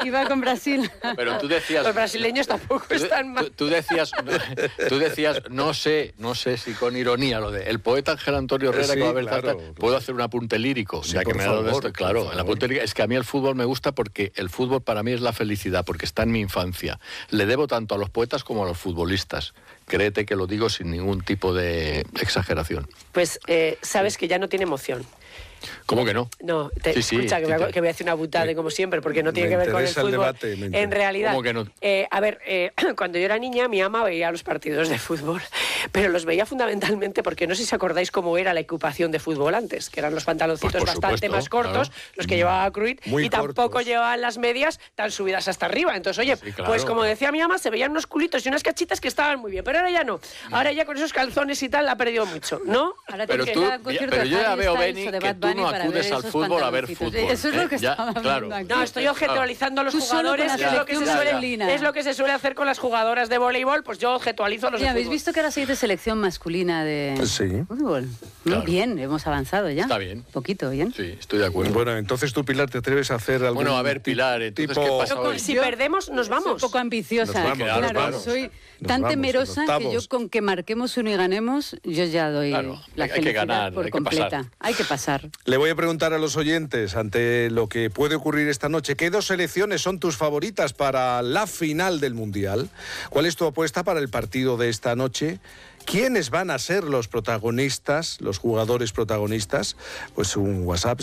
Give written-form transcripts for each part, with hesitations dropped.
Iba con Brasil. Pero tú decías... Los brasileños tampoco están mal. Tú decías, no sé si con ironía, lo de el poeta Ángel Antonio Herrera, Sí, que va a ver claro. ¿puedo hacer un apunte lírico? Sí, Ya que por me ha dado favor, esto, claro, por el apunte lírico, es que a mí el fútbol me gusta porque el fútbol para mí es la felicidad, porque está en mi infancia. Le debo tanto a los poetas como a los futbolistas. Créete que lo digo sin ningún tipo de exageración. Pues sabes que ya no tiene emoción. ¿Cómo que no? No, Sí, escucha, que voy a decir una butada como siempre, porque no tiene que ver con el interesa el fútbol. debate, me interesa. En realidad, ¿Cómo que no? a ver, cuando yo era niña, mi ama veía los partidos de fútbol, pero los veía fundamentalmente porque no sé si os acordáis cómo era la equipación de fútbol antes, que eran los pantaloncitos Pues por bastante supuesto, más cortos, claro. los que llevaba Cruyff, Muy y tampoco cortos. llevaban las medias tan subidas hasta arriba. Entonces, oye, Sí, claro. pues como decía mi ama, se veían unos culitos y unas cachitas que estaban muy bien, pero ahora ya no. Ahora ya con esos calzones y tal ha perdido mucho, ¿no? Ahora Pero te tú, queda concierto pero de yo ya Harry veo, Styles Beni, o de que Bad tú Bunny no para acudes ver al esos fútbol a ver pantaloncitos. fútbol. Eso es lo que Ya, estaba claro. viendo aquí. No, estoy objetualizando a los Tú solo con jugadores, la es lo, que se selección suele, masculina. es lo que se suele hacer con las jugadoras de voleibol, pues yo objetualizo a los Oye, de ¿habéis fútbol. visto que ahora se dice selección masculina de Sí. fútbol? Claro. Muy bien, hemos avanzado ya. Está bien. Poquito, bien. Sí, estoy de acuerdo. Bueno, entonces tú, Pilar, ¿te atreves a hacer algún Bueno, a ver, Pilar, entonces, ¿qué pasa hoy? Si perdemos, nos Soy vamos. un poco ambiciosa. Nos vamos, claro, claro. soy Nos tan vamos, temerosa en que octavos. yo con que marquemos uno y ganemos, yo ya doy Claro, la hay que felicidad ganar, por hay que completa. pasar. Hay que pasar. Le voy a preguntar a los oyentes, ante lo que puede ocurrir esta noche, ¿qué dos selecciones son tus favoritas para la final del Mundial? ¿Cuál es tu apuesta para el partido de esta noche? ¿Quiénes van a ser los protagonistas, los jugadores protagonistas? Pues un WhatsApp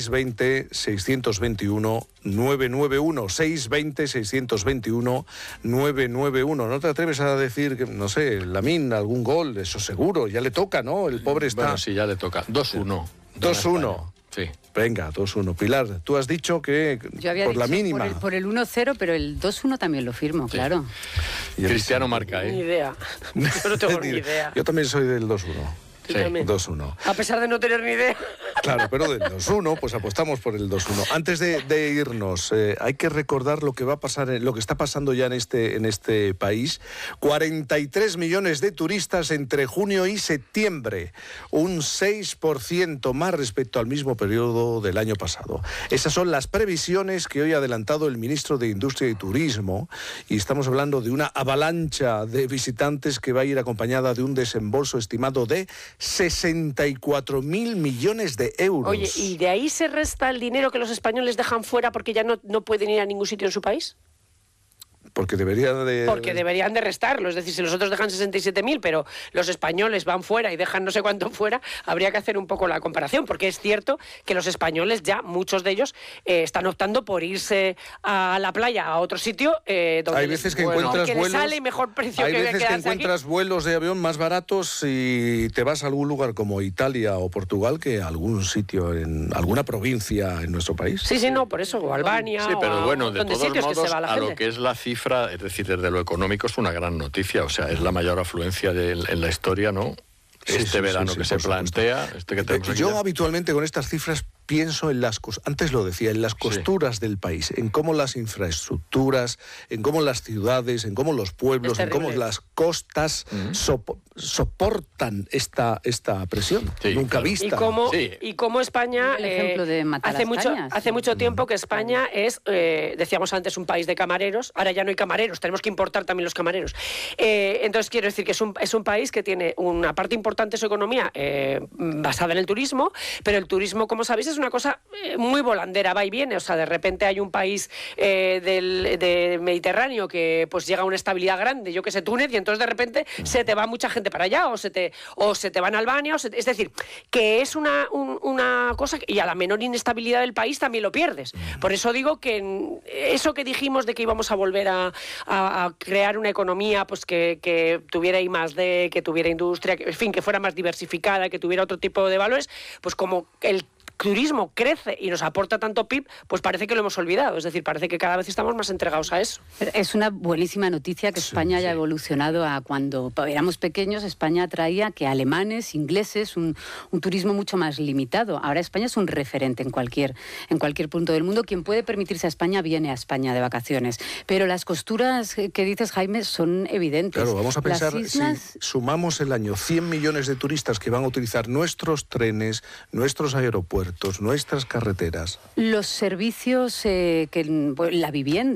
620-621-991, 620-621-991. ¿No te atreves a decir, que, no sé, Lamine, algún gol? Eso seguro, ya le toca, ¿no? El pobre está... Bueno, sí, ya le toca. 2-1. 2-1. Sí. Venga, 2-1. Pilar, tú has dicho que Yo había por dicho la mínima. por el 1-0, pero el 2-1 también lo firmo, claro. Y el- Cristiano marca, Ni ¿eh? idea. Yo no tengo ni idea. Yo también soy del 2-1. Yo Sí. también. 2-1. A pesar de no tener ni idea. Claro, pero del 2-1, pues apostamos por el 2-1. Antes de irnos, hay que recordar lo que va a pasar, lo que está pasando ya en este país. 43 millones de turistas entre junio y septiembre, un 6% más respecto al mismo periodo del año pasado. Esas son las previsiones que hoy ha adelantado el ministro de Industria y Turismo, y estamos hablando de una avalancha de visitantes que va a ir acompañada de un desembolso estimado de 64.000 millones de euros. Oye, ¿y de ahí se resta el dinero que los españoles dejan fuera porque ya no pueden ir a ningún sitio en su país? Porque deberían de... Porque deberían de restarlo. Es decir, si los otros dejan 67.000, pero los españoles van fuera y dejan no sé cuánto fuera, habría que hacer un poco la comparación, porque es cierto que los españoles ya, muchos de ellos, están optando por irse a la playa, a otro sitio, donde Hay veces que encuentras les vuelos... sale mejor precio hay que veces que quedarse encuentras vuelos de avión más baratos y te vas a algún lugar como Italia o Portugal que a algún sitio, en alguna provincia en nuestro país. aquí. Sí, no, por eso, o Albania, Sí, pero bueno, de donde todos sitios que modos, se va la a gente. lo que es la cifra, es decir, desde lo económico es una gran noticia, o sea, es la mayor afluencia en la historia, ¿no? Sí, Este sí, verano sí, que sí, se por supuesto. plantea, que tenemos aquí Yo ya. habitualmente con estas cifras pienso en antes lo decía, en las costuras del país, en cómo las infraestructuras, en cómo las ciudades, en cómo los pueblos, Es en cómo terrible. las costas soportan esta presión Sí, nunca claro. vista. Y cómo España, El ejemplo de Matalascañas. hace mucho tiempo que España es, decíamos antes, un país de camareros. Ahora ya no hay camareros, tenemos que importar también los camareros. Entonces quiero decir que es un país que tiene una parte importante de su economía basada en el turismo, pero el turismo, como sabéis, es una cosa muy volandera, va y viene. O sea, de repente hay un país del Mediterráneo que pues llega a una estabilidad grande, yo que sé, Túnez, y entonces de repente se te va mucha gente para allá, o se te van a Albania, es decir, que es una cosa, y a la menor inestabilidad del país también lo pierdes. Por eso digo que eso que dijimos de que íbamos a volver a crear una economía pues que tuviera I+D, que tuviera industria, en fin, que fuera más diversificada, que tuviera otro tipo de valores, pues como el turismo crece y nos aporta tanto PIB, pues parece que lo hemos olvidado. Es decir, parece que cada vez estamos más entregados a eso. Es una buenísima noticia que España haya evolucionado a cuando éramos pequeños. España atraía que alemanes, ingleses, un turismo mucho más limitado. Ahora España es un referente en cualquier punto del mundo. Quien puede permitirse a España viene a España de vacaciones. Pero las costuras que dices, Jaime, son evidentes. Claro, vamos a pensar, Las islas... si sumamos el año 100 millones de turistas que van a utilizar nuestros trenes, nuestros aeropuertos, nuestras carreteras. Los servicios, la vivienda,